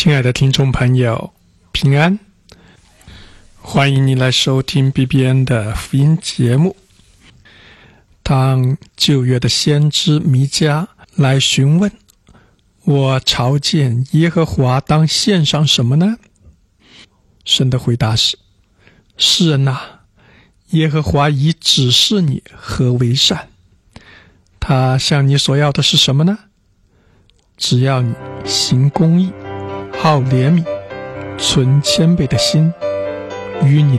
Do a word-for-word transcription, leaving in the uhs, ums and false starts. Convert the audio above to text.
亲爱的听众朋友，平安！欢迎你来收听 B B N 的福音节目。当旧约的先知弥迦来询问，我朝见耶和华当献上什么呢？神的回答是：世人啊，耶和华已指示你何为善。他向你所要的是什么呢？只要你行公义，好怜悯，存谦卑的心，与你